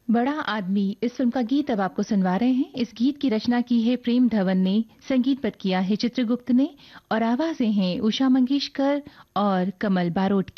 बड़ा आदमी इस फिल्म का गीत अब आपको सुनवा रहे हैं। इस गीत की रचना की है प्रेम धवन ने, संगीतबद्ध किया है चित्रगुप्त ने और आवाजें हैं उषा मंगेशकर और कमल बारोट